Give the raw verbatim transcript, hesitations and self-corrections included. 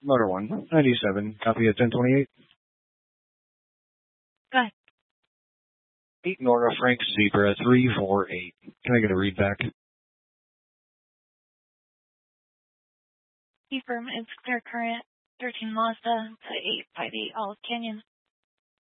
Motor one, ninety-seven, copy at ten twenty-eight. Go ahead. eight Nora Frank Zebra three four eight. Can I get a read back? Confirm it's clear current, thirteen Mazda to eight five eight Olive Canyon.